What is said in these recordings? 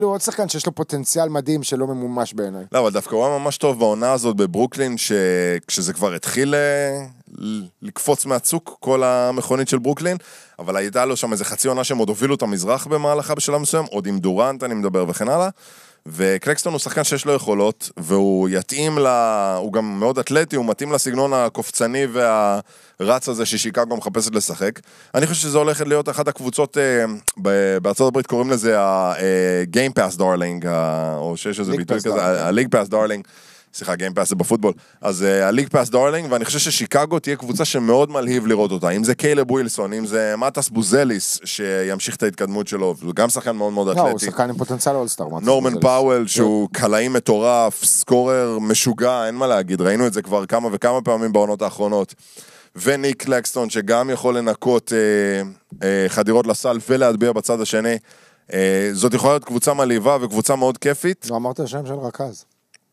הוא עוד שחקן שיש לו פוטנציאל מדהים שלא ממומש בעיניי. לא, אבל דווקא הוא היה ממש טוב בעונה הזאת בברוקלין, כשזה כבר התחיל לקפוץ מהצוק, כל המכונית של ברוקלין, אבל הייתה לו שם איזה חצי עונה שהם עוד הובילו את המזרח במהלכה בשלב מסוים, עוד עם דורנט אני מדבר וכן הלאה, וקלקסטון הוא שחקן שיש לו יכולות, והוא יתאים הוא גם מאוד אתלטי, הוא מתאים לסגנון הקופצני והרץ הזה ששיקגו מחפשת לשחק. אני חושב שזה הולך להיות אחת הקבוצות, בארצות הברית קוראים לזה ה-Game Pass Darling, או שיש איזה ביטוי כזה, ה-League Pass Darling, סליחה, Game Pass זה בפוטבול, אז ה-League Pass Darling, ואני חושב ששיקגו תהיה קבוצה שמאוד מלהיב לראות אותה, אם זה קיילב ווילסון, אם זה מטס בוזליס, שימשיך את ההתקדמות שלו, הוא גם שחקן מאוד מאוד אתלטי. הוא שחקן עם פוטנציאל אולסטאר. נורמן פאוול, שהוא קלעי מטורף, סקורר משוגע, אין מה להגיד, ראינו את זה כבר כמה וכמה פעמים בעונות האחרונות. וניק קלקסטון, שגם יכול לנקות חדירות לסל ולהטביע בצד השני. זאת יכולה להיות קבוצה מלהיבה וקבוצה מאוד כיפית. לא אמרת השם של רכז.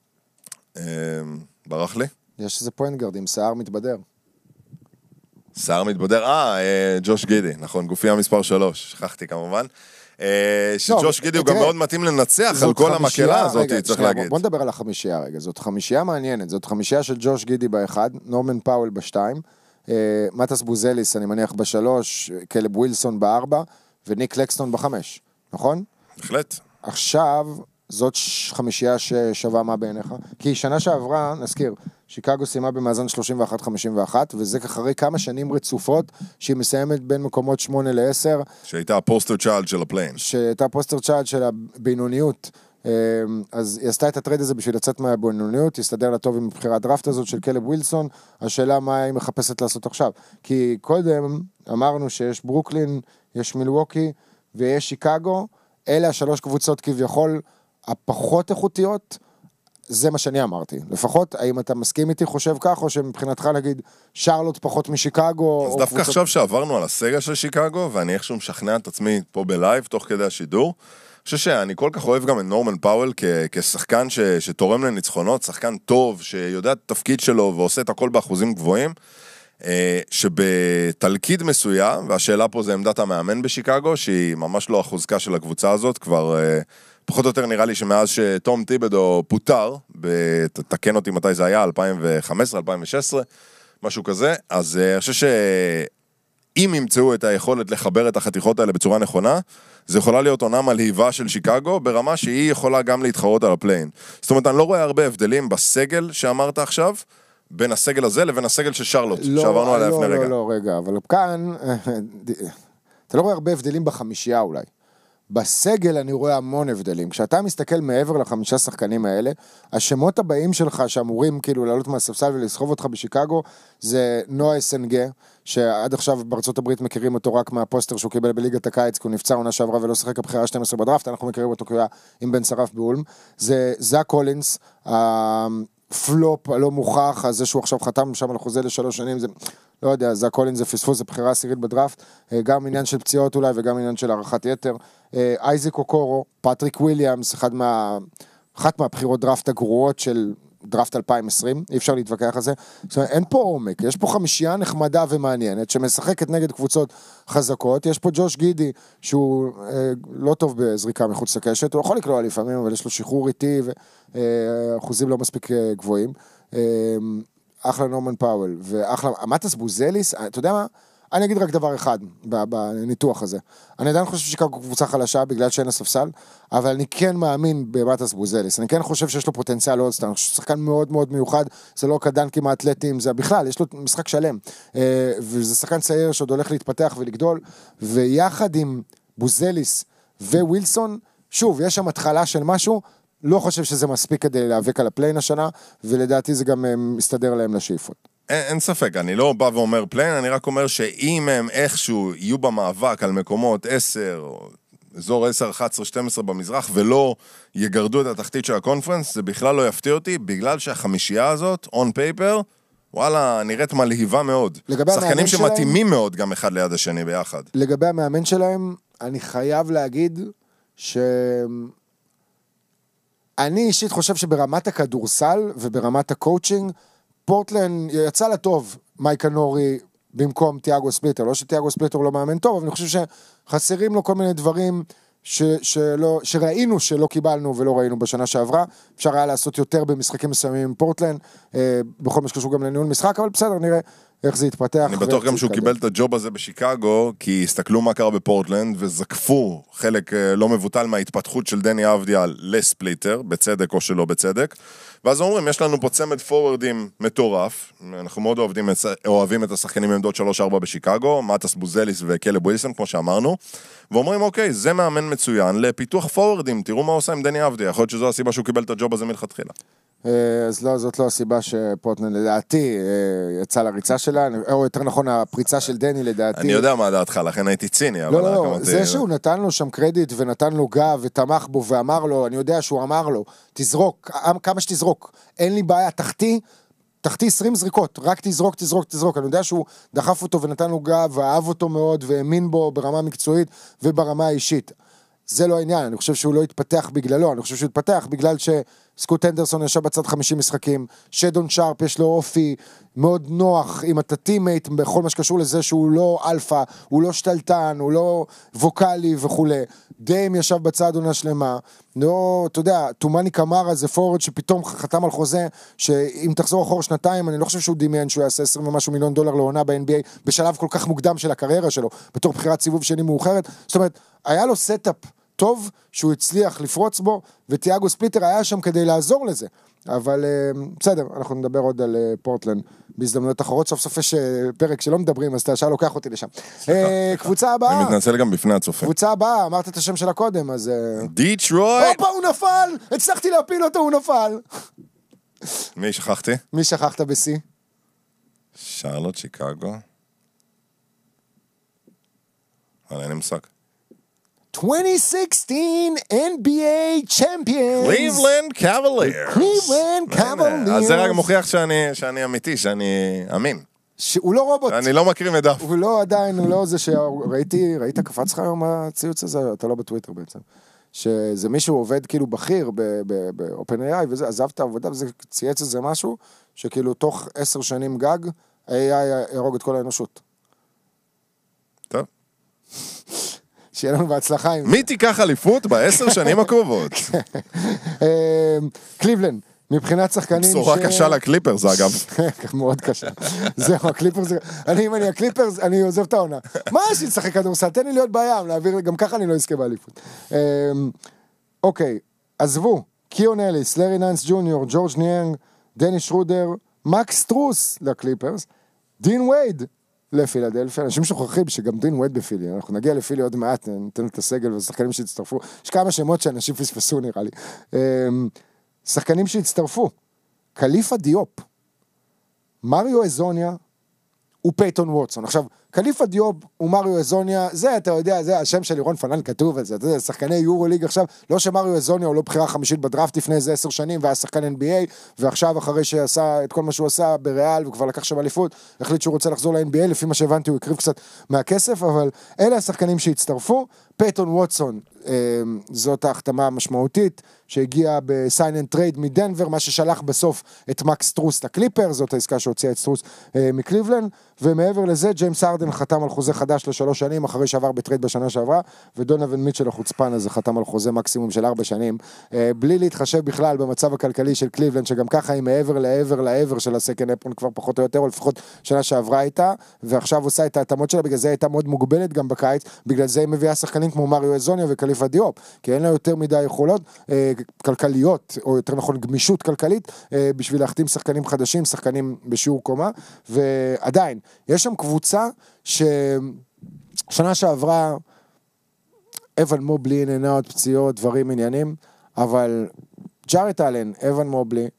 ברח לי? יש איזה פוינטגרד עם שיער מתבדר. שיער מתבדר, ג'וש גידי, נכון, גופי המספר 3, שכחתי כמובן. שג'וש גידי הוא גם מאוד מתאים לנצח על כל המקהלה הזאת, צריך להגיד. בוא נדבר על החמישייה רגע, זאת חמישייה מעניינת, זאת חמישייה של ג'וש גידי באחד, נורמן פאוול בשתיים, מטס בוזליס אני מניח בשלוש, קלב ווילסון בארבע, וניק קלקסטון בחמש, נכון? בהחלט. עכשיו, זאת חמישייה ששווה מה בעיניך? כי שנה שעברה, נזכיר, שיקגו סיימה במאזן 31-51, וזה אחרי כמה שנים רצופות, שהיא מסיימת בין מקומות 8 ל-10. שהייתה הפוסטר צ'יילד של הפליין. שהייתה הפוסטר צ'יילד של הבינוניות. אז היא עשתה את הטרייד הזה בשביל לצאת מהבינוניות, היא הסתדר לה טוב עם בחירת דראפט הזאת של קלב ווילסון, השאלה מה היא מחפשת לעשות עכשיו. כי קודם אמרנו שיש ברוקלין, יש מילווקי ויש שיקגו, אלה השלוש קבוצות כביכול הפחות איכותיות, זה מה שאני אמרתי. לפחות, האם אתה מסכים איתי, חושב כך, או שמבחינתך נגיד, שרלוט פחות משיקגו? אז דווקא עכשיו שעברנו על הסגל של שיקגו, ואני איכשהו משכנע את עצמי פה בלייב, תוך כדי השידור, אני חושב שאני כל כך אוהב גם את נורמן פאוול, כשחקן שתורם לניצחונות, שחקן טוב, שיודע את התפקיד שלו, ועושה את הכל באחוזים גבוהים, שבתלכיד מסוים, והשאלה פה זה עמדת המאמן בשיקגו, שהיא ממש לא החוזקה של הקבוצה הזאת, כבר פחות או יותר נראה לי שמאז שתום טיבדו פוטר, תקן אותי מתי זה היה, 2015, 2016, משהו כזה, אז אני חושב שאם ימצאו את היכולת לחבר את החתיכות האלה בצורה נכונה, זה יכולה להיות עונה מלהיבה של שיקגו, ברמה שהיא יכולה גם להתחרות על הפליין. זאת אומרת, אני לא רואה הרבה הבדלים בסגל שאמרת עכשיו, בין הסגל הזה לבין הסגל של שרלוט, שעברנו עליה לפני רגע. לא, רגע, אבל כאן, אתה לא רואה הרבה הבדלים בחמישייה אולי. בסגל אני רואה המון הבדלים. כשאתה מסתכל מעבר לחמישה שחקנים האלה, השמות הבאים שלך שאמורים כאילו לעלות מהספסל ולסחוב אותך בשיקגו, זה נועה סנגה, שעד עכשיו בארצות הברית מכירים אותו רק מהפוסטר שהוא קיבל בליגת הקיץ, כי הוא נפצע עונה שעברה ולא שחק הבחירה 12 בדראפט, אנחנו מכירים אותו כהיה עם בן שרף באולם. זה זאק קולינס, פלופ הלא מוכח, אז זה שהוא עכשיו חתם שם על חוזה ל3 שנים, זה לא יודע, זאק קולינס זה פספוס, זה בחירה עשירית בדראפט, גם עניין של פציעות אולי וגם עניין של הערכת יתר. אייזק אוקורו, פטריק וויליאמס, אחת מהבחירות דראפט הגרועות של דראפט 2020, אי אפשר להתווכח על זה. זאת אומרת, אין פה עומק, יש פה חמישייה נחמדה ומעניינת, שמשחקת נגד קבוצות חזקות, יש פה ג'וש גידי, שהוא לא טוב בזריקה מחוץ לקשת, הוא יכול לקלוע לפעמים, אבל יש לו שחרור איטי, ואחוזים לא מספיק גבוהים. אחלה נורמן פאוול, ואחלה, מטס בוזליס, אתה יודע מה? אני אגיד רק דבר אחד בניתוח הזה. אני עדיין חושב ששיקגו קבוצה חלשה בגלל שאין הספסל, אבל אני כן מאמין במטס בוזליס. אני כן חושב שיש לו פוטנציאל אולסטאר, אני חושב ששחקן מאוד מאוד מיוחד, זה לא קדנקים האתלטיים, זה בכלל, יש לו משחק שלם. וזה שחקן צעיר שעוד הולך להתפתח ולגדול, ויחד עם בוזליס ווילסון, שוב, יש שם התחלה של משהו, לא חושב שזה מספיק כדי להיאבק על הפליין השנה, ולדעתי זה גם מסתדר להם לשאיפות. אין ספק, אני לא בא ואומר פליין, אני רק אומר שאם הם איכשהו יהיו במאבק על מקומות 10, או אזור 10, 11, 12 במזרח, ולא יגרדו את התחתית של הקונפרנס, זה בכלל לא יפתיע אותי, בגלל שהחמישייה הזאת, on paper, וואלה, נראית מלהיבה מאוד. שחקנים שמתאימים מאוד גם אחד ליד השני ביחד. לגבי המאמן שלהם, אני חייב להגיד אני אישית חושב שברמת הכדורסל וברמת הקואוצ'ינג, פורטלנד יצא לטוב מייקה נורי במקום תיאגו ספליטר, לא שתיאגו ספליטר לא מאמן טוב, אבל אני חושב שחסרים לו כל מיני דברים שראינו שלא קיבלנו ולא ראינו בשנה שעברה, אפשר היה לעשות יותר במשחקים מסוימים עם פורטלנד, בכל מה שקשור גם לניהול משחק, אבל בסדר, נראה איך זה יתפתח. אני בטוח גם שהוא קיבל את הג'וב הזה בשיקגו, כי הסתכלו מה קרה בפורטלנד, וזקפו חלק לא מבוטל מההתפתחות של דני אבדיה לספליטר, בצדק או שלא בצדק, ואז אומרים, יש לנו פה צמד פורורדים מטורף, אנחנו מאוד אוהבים את השחקנים מעמדות 3-4 בשיקגו, מאטס בוזליס וקלב ווילסון, כמו שאמרנו, ואומרים, אוקיי, זה מאמן מצוין לפיתוח פורורדים, תראו מה עושה עם דני אבדיה, יכול להיות שזו הסיבה שהוא קיבל את הג'וב הזה מלכתחילה. אז לא, זאת לא הסיבה שפורטלנד לדעתי יצא לריצה שלה, או יותר נכון הפריצה של דני לדעתי. אני יודע מה דעתך, לכן הייתי ציני. לא, זה שהוא נתן לו שם קרדיט ונתן לו גב ותמך בו ואמר לו, אני יודע שהוא אמר לו, תזרוק, כמה שתזרוק, אין לי בעיה, תחתי 20 זריקות, רק תזרוק, אני יודע שהוא דחף אותו ונתן לו גב ואהב אותו מאוד והאמין בו ברמה מקצועית וברמה האישית. זה לא העניין, אני חושב שהוא לא התפתח בגללו, אני חושב שהוא התפתח בגלל שסקוט אנדרסון ישב בצד 50 משחקים, שדון שרפ יש לו אופי מאוד נוח עם הטטימייט, בכל מה שקשור לזה שהוא לא אלפא, הוא לא שתלטן, הוא לא ווקלי וכו'. דיים ישב בצד עונה שלמה, לא, אתה יודע, תומני קמרה זה פורד שפתאום חתם על חוזה, שאם תחזור אחורה שנתיים, אני לא חושב שהוא דמיין שהוא יעשה 20 ומשהו מיליון דולר לעונה ב-NBA, בשלב כל כך מוקדם של הקריירה שלו, בתור בחירת סיבוב שני מאוחרת, זאת אומרת, היה לו סטאפ טוב שהוא הצליח לפרוץ בו, ותיאגו ספליטר היה שם כדי לעזור לזה. אבל בסדר, אנחנו נדבר עוד על פורטלנד בהזדמנויות אחרות, סוף סוף יש פרק שלא מדברים, אז אתה ישר לוקח אותי לשם. קבוצה הבאה. אני מתנצל גם בפני הצופה. קבוצה הבאה, אמרת את השם שלה קודם, אז... דיטרויט! הופה, הוא נפל! הצלחתי להפיל אותו, הוא נפל! מי שכחתי? מי שכחת ב-C? שרלוט, שיקגו. אבל אין לי מושג. 2016 NBA Champions. Cleveland Cavaliers. Cleveland Cavaliers. אז זה רק מוכיח שאני אמיתי, שאני אמין. הוא לא רובוט. אני לא מקריא מדף. הוא לא עדיין, הוא לא זה ראית קפץ לך היום הציוץ הזה? אתה לא בטוויטר בעצם. שזה מישהו עובד כאילו בכיר ב-OpenAI וזה, עזב את העבודה וזה צייץ איזה משהו, שכאילו תוך 10 שנים גג, AI ירוג את כל האנושות. טוב. שיהיה לנו בהצלחה. מי תיקח אליפות ב10 שנים הקרובות? קליבלנד, מבחינת שחקנים בשורה קשה לקליפרס, אגב. מאוד קשה. זהו, הקליפרס, אם אני הקליפרס, אני עוזב את העונה. מה יש לי לשחק כדורסל? תן לי להיות בים, להעביר, גם ככה אני לא אזכה באליפות. אוקיי, עזבו, קיון אליס, לארי נאנס ג'וניור, ג'ורג' ניאנג, דני שרודר, מקס טרוס לקליפרס, דין וייד לפילדלפיה, אנשים שוכחים שגם דין וייד בפילי, אנחנו נגיע לפילי עוד מעט, ניתן את הסגל והשחקנים שהצטרפו, יש כמה שמות שאנשים פספסו נראה לי, שחקנים שהצטרפו, קליפה דיופ, מריו אזוניה ופייטון ווטסון. עכשיו, קליפה דיופ ומריו אזוניה, זה אתה יודע, זה השם של לירון פנן כתוב על זה, אתה יודע, שחקני יורו ליג עכשיו, לא שמריו אזוניה הוא לא בחירה חמישית בדראפט לפני איזה 10 שנים, והיה שחקן NBA, ועכשיו אחרי שעשה את כל מה שהוא עשה בריאל, וכבר לקח שם אליפות, החליט שהוא רוצה לחזור ל-NBA, לפי מה שהבנתי הוא הקריב קצת מהכסף, אבל אלה השחקנים שהצטרפו, פייטון ווטסון, זאת ההחתמה המשמעותית, שהגיעה בסיין אנד טרייד מדנבר, מה ששלח בסוף את מקס טרוס לקליפר, זאת העסקה שהוציאה את טרוס מקליבלנד, ומעבר לזה, ג'יימס ארדן חתם על חוזה חדש ל3 שנים, אחרי שעבר בטרייד בשנה שעברה, ודונוון מיטשל החוצפן הזה חתם על חוזה מקסימום של 4 שנים, בלי להתחשב בכלל במצב הכלכלי של קליבלנד, שגם ככה היא מעבר לעבר של הסקנד אפרון כבר פחות או יותר, או לפחות שנה שעברה איתה, ועכשיו עושה את ההתאמות שלה, בגלל זה הייתה מאוד מוגבלת גם בקיץ, בגלל זה היא מביאה שחקנים כמו מריו אזוניה וקליפה דיופ, כי אין לה יותר מדי יכולות כלכליות, או יותר נכון גמישות כלכלית, בשביל להחתים שחקנים חדשים, שחקנים בשיעור קומה, ועדיין, יש שם קבוצה ששנה שעברה, אבן מובלי, נהנות, פציעות, דברים, עניינים, אבל ג'ארט אלן, אבן מובלי,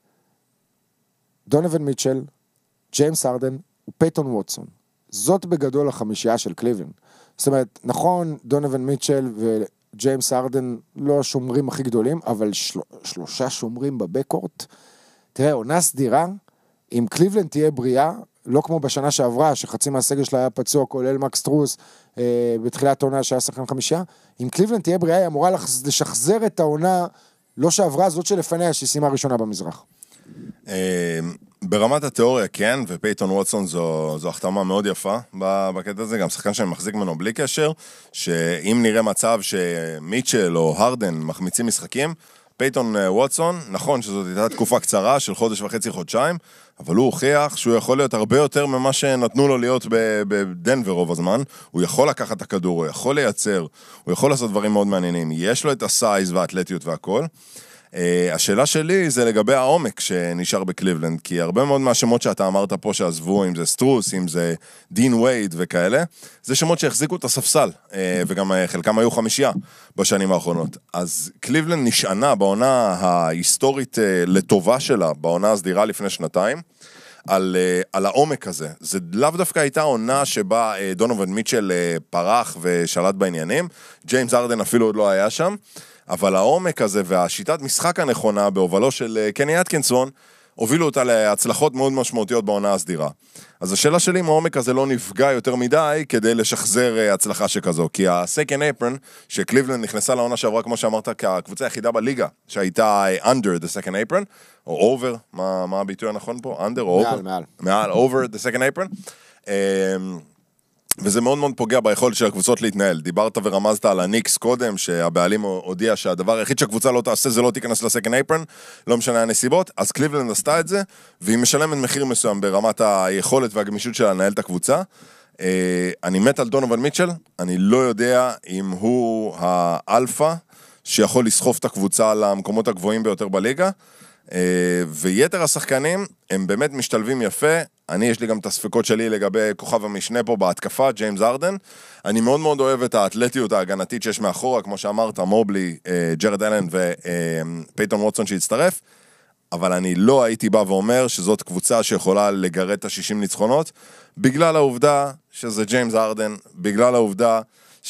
דונוון מיטשל, ג'יימס ארדן ופייטון ווטסון. זאת בגדול החמישייה של קליבלנד. זאת אומרת, נכון, דונוון מיטשל וג'יימס ארדן לא השומרים הכי גדולים, אבל 3 שומרים בבקורט. תראה, עונה סדירה, אם קליבלנד תהיה בריאה, לא כמו בשנה שעברה, שחצי מהסגל שלה היה פצוע, כולל מקס טרוס, בתחילת העונה שהיה שחקן חמישייה, אם קליבלנד תהיה בריאה, היא אמורה לשחזר את העונה, לא שעברה, זאת שלפניה, שהיא סיימה ראשונה במזרח. ברמת התיאוריה כן, ופייטון ווטסון זו החתמה מאוד יפה בקטע הזה, גם שחקן שאני מחזיק ממנו בלי קשר, שאם נראה מצב שמיטשל או הרדן מחמיצים משחקים, פייטון ווטסון, נכון שזאת הייתה תקופה קצרה של חודש וחצי, חודשיים, אבל הוא הוכיח שהוא יכול להיות הרבה יותר ממה שנתנו לו להיות בדנבר רוב הזמן, הוא יכול לקחת את הכדור, הוא יכול לייצר, הוא יכול לעשות דברים מאוד מעניינים, יש לו את הסייז והאתלטיות והכל. השאלה שלי זה לגבי העומק שנשאר בקליבלנד, כי הרבה מאוד מהשמות שאתה אמרת פה שעזבו, אם זה סטרוס, אם זה דין וייד וכאלה, זה שמות שהחזיקו את הספסל, וגם חלקם היו חמישייה בשנים האחרונות. אז קליבלנד נשענה בעונה ההיסטורית לטובה שלה, בעונה הסדירה לפני שנתיים, על העומק הזה. זה לאו דווקא הייתה עונה שבה דונובין מיטשל פרח ושלט בעניינים, ג'יימס ארדן אפילו עוד לא היה שם, אבל העומק הזה והשיטת משחק הנכונה בהובלו של קני אטקינסון, הובילו אותה להצלחות מאוד משמעותיות בעונה הסדירה. אז השאלה שלי אם העומק הזה לא נפגע יותר מדי כדי לשחזר הצלחה שכזו, כי ה-second apron שקליבלנד נכנסה לעונה שעברה, כמו שאמרת, כקבוצה היחידה בליגה, שהייתה under the second apron, או over, מה הביטוי הנכון פה? under או over? מעל, over the second apron. וזה מאוד מאוד פוגע ביכולת של הקבוצות להתנהל. דיברת ורמזת על הניקס קודם, שהבעלים הודיע שהדבר היחיד שהקבוצה לא תעשה זה לא תיכנס לסקנד אייפרן, לא משנה הנסיבות, אז קליבלנד עשתה את זה, והיא משלמת מחיר מסוים ברמת היכולת והגמישות שלה לנהל את הקבוצה. אני מת על דונובין מיטשל, אני לא יודע אם הוא האלפא שיכול לסחוף את הקבוצה למקומות הגבוהים ביותר בליגה, ויתר השחקנים הם באמת משתלבים יפה. יש לי גם את הספקות שלי לגבי כוכב המשנה פה בהתקפה, ג'יימס ארדן. אני מאוד מאוד אוהב את האתלטיות ההגנתית שיש מאחורה, כמו שאמרת, מובלי, ג'רד אלן ופייטון ווטסון שהצטרף, אבל אני לא הייתי בא ואומר שזאת קבוצה שיכולה לגרד את ה-60 ניצחונות, בגלל העובדה שזה ג'יימס ארדן, בגלל העובדה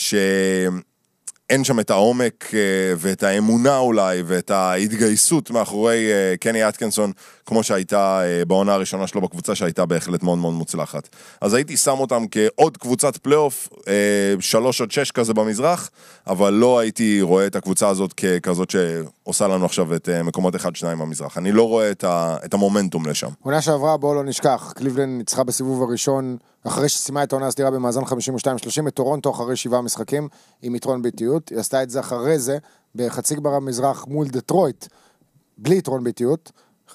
אין שם את העומק ואת האמונה אולי, ואת ההתגייסות מאחורי קני אטקינסון, כמו שהייתה בעונה הראשונה שלו בקבוצה, שהייתה בהחלט מאוד מאוד מוצלחת. אז הייתי שם אותם כעוד קבוצת פלייאוף, 3 עד 6 כזה במזרח, אבל לא הייתי רואה את הקבוצה הזאת ככזאת שעושה לנו עכשיו את מקומות 1-2 במזרח. אני לא רואה את המומנטום לשם. עונה שעברה, בואו לא נשכח, קליבלנד ניצחה בסיבוב הראשון, אחרי שסיימה את העונה הסדירה במאזן 52-30, את טורונטו אחרי 7 משחקים, עם יתרון ביתיות. היא עשתה את זה אחרי זה, בחצי גמר המזרח מול דטרויט, בלי יתרון ביתיות.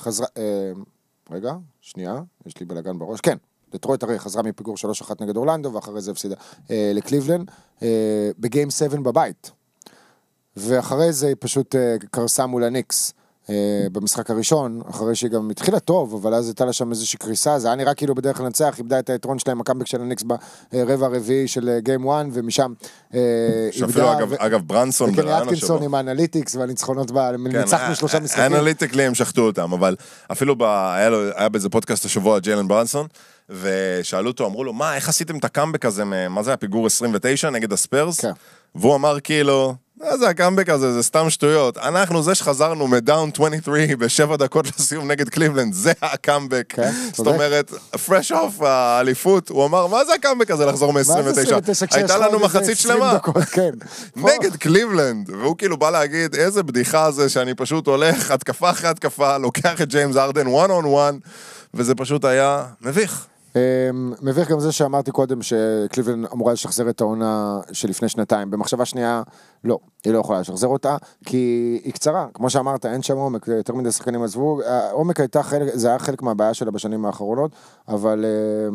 רגע, שנייה, יש לי בלגן בראש. כן, דטרויט הרי חזרה מפיגור 3-1 נגד אורלנדו, ואחרי זה הפסידה לקליבלנד, בגיים 7 בבית. ואחרי זה היא פשוט קרסה מול הניקס. במשחק הראשון, אחרי שהיא גם התחילה טוב, אבל אז הייתה לה שם איזושהי קריסה, זה היה נראה כאילו בדרך לנצח, איבדה את היתרון שלהם, הקאמבק של הניקס ברבע הרביעי של גיים 1, ומשם שאפילו אגב ברנסון וקני אטקינסון עם האנליטיקס והניצחונות, ניצחנו 3 משחקים. האנליטיקלי הם שחטו אותם, אבל אפילו היה באיזה פודקאסט השבוע ג'יילן ברנסון, ושאלו אותו, אמרו לו, מה, איך עשיתם את הקאמבק הזה, מה זה הפיגור 29 נגד הספרס? והוא אמר כאילו, זה הקאמבק הזה, זה סתם שטויות. אנחנו זה שחזרנו מדאון 23 ב7 דקות לסיום נגד קליבלנד, זה הקאמבק. זאת אומרת, fresh off האליפות, הוא אמר, מה זה הקאמבק הזה לחזור מ-29? הייתה לנו מחצית שלמה. נגד קליבלנד. והוא כאילו בא להגיד, איזה בדיחה זה שאני פשוט הולך, התקפה אחרי התקפה, לוקח את ג'יימס ארדן, one on one, וזה פשוט היה מביך. מביך גם זה שאמרתי קודם שקליבלנד אמורה לשחזר את העונה שלפני שנתיים. במחשבה שנייה, לא, היא לא יכולה לשחזר אותה, כי היא קצרה. כמו שאמרת, אין שם עומק, יותר מדי שחקנים עזבו. העומק הייתה חלק, זה היה חלק מהבעיה שלה בשנים האחרונות, אבל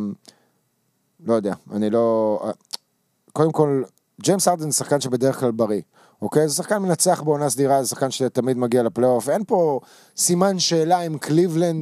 לא יודע, אני לא... קודם כל, ג'יימס ארדן שחקן שבדרך כלל בריא. אוקיי? זה שחקן מנצח בעונה סדירה, זה שחקן שתמיד מגיע לפלייאוף. אין פה סימן שאלה אם קליבלנד,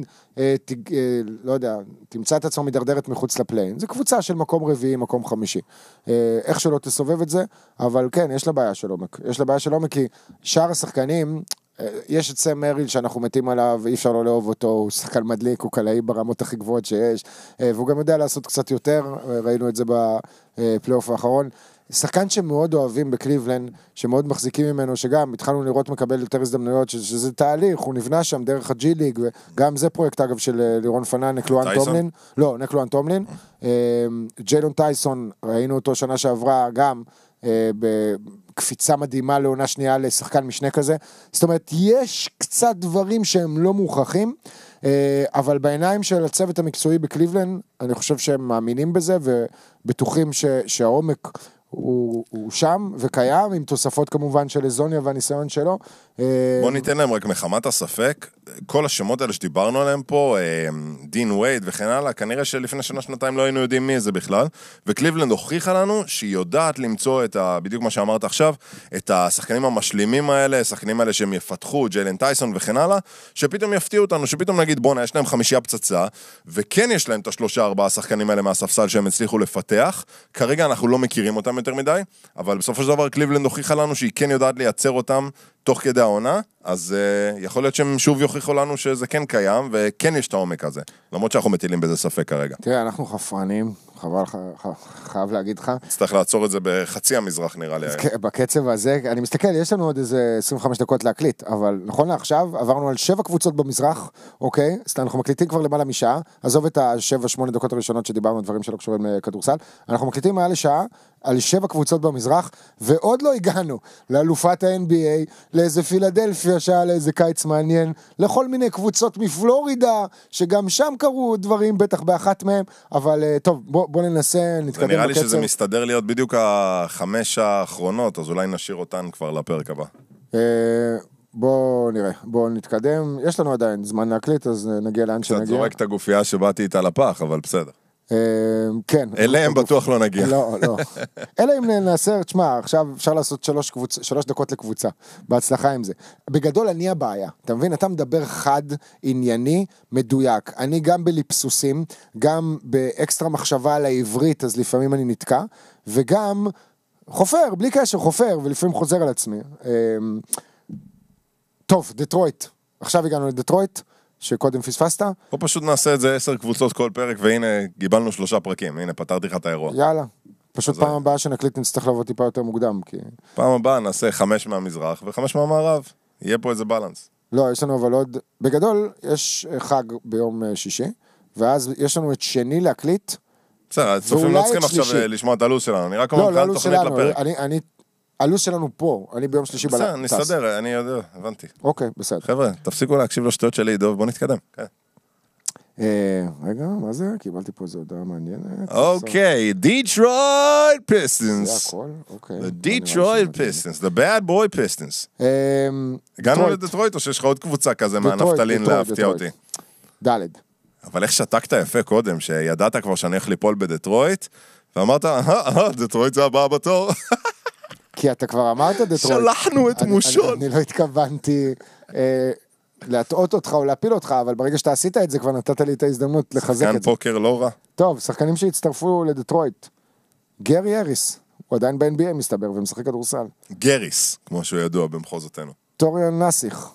לא יודע, תמצא את עצמו מדרדרת מחוץ לפליין. זה קבוצה של מקום רביעי, מקום חמישי. איך שלא תסובב את זה, אבל כן, יש לה בעיה של עומק. יש לה בעיה של עומק, כי שאר השחקנים, יש את סם מריל שאנחנו מתים עליו, אי אפשר לא לאהוב אותו, הוא שחקן מדליק, הוא קלעי ברמות הכי גבוהות שיש, והוא גם יודע לעשות קצת יותר, ראינו את זה בפלייאוף האחרון. שחקן שמאוד אוהבים בקליבלנד, שמאוד מחזיקים ממנו, שגם התחלנו לראות מקבל יותר הזדמנויות, שזה תהליך, הוא נבנה שם דרך הג'י ליג, וגם זה פרויקט אגב של לירון פנן, נקלואן טומלין, לא, נקלואן טומלין, ג'יילון טייסון, ראינו אותו שנה שעברה גם, קפיצה מדהימה לעונה שנייה לשחקן משנה כזה, זאת אומרת, יש קצת דברים שהם לא מוכרחים, אבל בעיניים של הצוות המקצועי בקליבלנד, אני חושב שהם מאמינים בזה, ובטוחים שהעומק הוא שם וקיים, עם תוספות כמובן של איזוניה והניסיון שלו. בוא ניתן להם רק מחמת הספק, כל השמות האלה שדיברנו עליהם פה, דין וייד וכן הלאה, כנראה שלפני שנה-שנתיים לא היינו יודעים מי זה בכלל, וקליבלנד הוכיחה לנו שהיא יודעת למצוא בדיוק מה שאמרת עכשיו, את השחקנים המשלימים האלה, השחקנים האלה שהם יפתחו, ג'יילן טייסון וכן הלאה, שפתאום יפתיעו אותנו, שפתאום נגיד בונה, יש להם 5 פצצה, וכן יש להם את 3-4 השחקנים האלה מהספסל שהם הצליחו לפתח, כרגע אנחנו לא מכירים אותם יותר מדי, אבל בסופו של דבר קליבלנד הוכיחה לנו שהיא כן יודעת לייצר אותם תוך כדי העונה, אז יכול להיות שהם שוב יוכיחו לנו שזה כן קיים, וכן יש את העומק הזה, למרות שאנחנו מטילים בזה ספק כרגע. תראה, אנחנו חפרנים, חייב להגיד לך. צריך לעצור את זה בחצי המזרח נראה לי. בקצב הזה, אני מסתכל, יש לנו עוד איזה 25 דקות להקליט, אבל נכון לעכשיו, עברנו על 7 קבוצות במזרח, אוקיי? אז אנחנו מקליטים כבר למעלה משעה, עזוב את ה7-8 דקות הראשונות שדיברנו, דברים שלא קשורים לכדורסל, אנחנו מקליטים מעל לשעה, על 7 קבוצות במזרח, ועוד לא הגענו לאלופת ה-NBA, לאיזה פילדלפיה שעה, לאיזה קיץ מעניין, לכל מיני קבוצות מפלורידה, שגם שם קרו דברים, בטח באחת מהם, אבל טוב, בוא ננסה, נתקדם בקצב. נראה לי שזה מסתדר להיות בדיוק 5 האחרונות, אז אולי נשאיר אותן כבר לפרק הבא. בוא נראה, בוא נתקדם, יש לנו עדיין זמן להקליט, אז נגיע לאן שנגיע. קצת זורק את הגופייה שבאתי איתה לפח, אבל בסדר. כן. אליהם בטוח לא נגיע. לא. אלא אם נעשה, תשמע, עכשיו אפשר לעשות 3 דקות לקבוצה. בהצלחה עם זה. בגדול אני הבעיה. אתה מבין? אתה מדבר חד, ענייני, מדויק. אני גם בליפסוסים, גם באקסטרה מחשבה על העברית, אז לפעמים אני נתקע, וגם חופר, בלי קשר, חופר, ולפעמים חוזר על עצמי. טוב, דטרויט. עכשיו הגענו לדטרויט. שקודם פספסת? או פשוט נעשה את זה 10 קבוצות כל פרק, והנה גיבלנו 3 פרקים, הנה פתרתי לך את האירוע. יאללה, פשוט פעם הבאה שנקליט נצטרך לבוא טיפה יותר מוקדם, כי... פעם הבאה נעשה 5 מהמזרח ו5 מהמערב, יהיה פה איזה בלנס. לא, יש לנו אבל עוד, בגדול יש חג ביום שישי, ואז יש לנו את שני להקליט, בסדר, הצופים לא צריכים עכשיו לשמוע את הלו"ז שלנו, אני רק אומר כאן תוכנית לפרק. הלו"ז שלנו פה, אני ביום שלישי בסדר, נסתדר, אני יודע, הבנתי. אוקיי, בסדר. חבר'ה, תפסיקו להקשיב לשטויות שלי, דוב, בוא נתקדם. רגע, מה זה? קיבלתי פה איזו הודעה מעניינת. אוקיי, דיטרויט פיסטנס. זה הכל, אוקיי. The Detroit Pistons, the bad boy Pistons. הגענו לדטרויט או שיש לך עוד קבוצה כזה מהנפתלין להפתיע אותי? ד'. אבל איך שתקת יפה קודם, שידעת כבר שאני הולך ליפול בדטרויט, ואמרת, דטרויט זה הבא בתור. כי אתה כבר אמרת דטרויט. שלחנו את מושון. אני לא התכוונתי להטעות אותך או להפיל אותך, אבל ברגע שאתה עשית את זה, כבר נתת לי את ההזדמנות לחזק את זה. שחקן פוקר לא רע. טוב, שחקנים שהצטרפו לדטרויט. גרי אריס, הוא עדיין ב-NBA מסתבר, ומשחק כדורסל. גריס, כמו שהוא ידוע במחוזותינו. טוריון נסיך.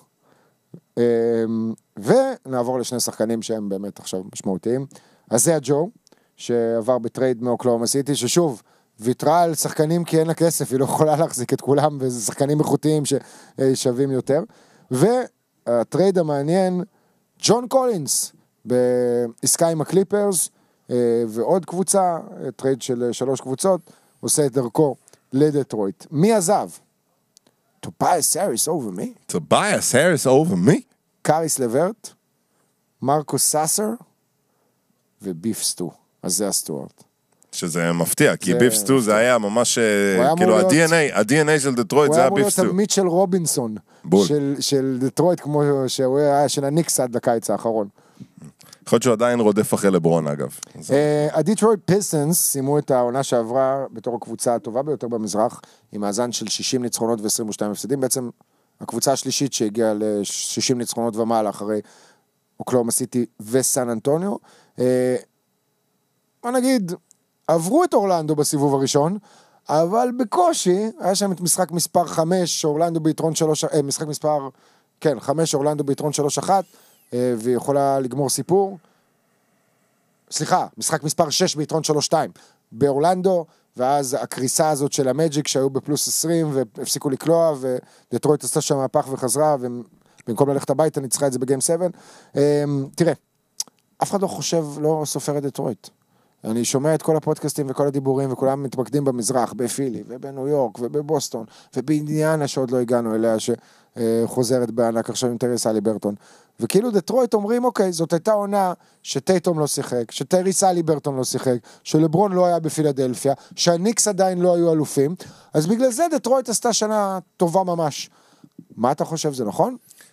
ונעבור לשני שחקנים שהם באמת עכשיו משמעותיים. אז זה הג'ו, שעבר בטרייד מאוקלהומה סיטי, ששוב, ויתרה על שחקנים כי אין לה כסף, היא לא יכולה להחזיק את כולם, וזה שחקנים איכותיים ששווים יותר. והטרייד המעניין, ג'ון קולינס, בעסקה עם הקליפרס, ועוד קבוצה, טרייד של 3 קבוצות, עושה את דרכו לדטרויט. מי עזב? טובייס האריס over me. טובייס האריס over me? קאריס לברט, מרקוס סאסר, וביף סטו. אז זה הסטוארט. שזה מפתיע, כי ביף סטו זה היה ממש, כאילו ה-DNA של דטרויט זה היה ביף סטו. הוא היה אמור להיות מיטשל רובינסון של דטרויט, כמו שהוא היה של הניקס עד לקיץ האחרון. יכול להיות שהוא עדיין רודף אחרי לברון אגב. הדיטרויט פיסטנס סיימו את העונה שעברה בתור הקבוצה הטובה ביותר במזרח, עם מאזן של 60 ניצחונות ו-22 הפסדים, בעצם הקבוצה השלישית שהגיעה ל-60 ניצחונות ומעלה אחרי אוקלהומה סיטי וסן אנטוניו. מה נגיד, עברו את אורלנדו בסיבוב הראשון, אבל בקושי, היה שם את משחק מספר 5, אורלנדו ביתרון 3, משחק מספר, כן, 5, אורלנדו ביתרון 3-1, והיא יכולה לגמור סיפור. סליחה, משחק מספר 6 ביתרון 3-2, באורלנדו, ואז הקריסה הזאת של המג'יק שהיו בפלוס 20, והפסיקו לקלוע, ודטרויט עשתה שם מהפך וחזרה, ובמקום ללכת הביתה ניצחה את זה בגיים 7. תראה, אף אחד לא חושב, לא סופר את דטרויט. אני שומע את כל הפודקאסטים וכל הדיבורים, וכולם מתמקדים במזרח, בפילי, ובניו יורק, ובבוסטון, ובאינדיאנה שעוד לא הגענו אליה, שחוזרת בענק עכשיו עם טייריס הליברטון. וכאילו דטרויט אומרים, אוקיי, זאת הייתה עונה שטייטום לא שיחק, שטייריס הליברטון לא שיחק, שלברון לא היה בפילדלפיה, שהניקס עדיין לא היו אלופים, אז בגלל זה דטרויט עשתה שנה טובה ממש. מה אתה חושב, זה נכון?